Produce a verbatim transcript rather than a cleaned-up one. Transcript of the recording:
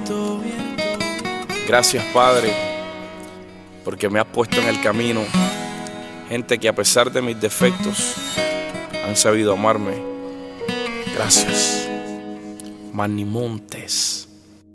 Gracias, Padre, porque me has puesto en el camino gente que a pesar de mis defectos han sabido amarme. Gracias. Manny Montes.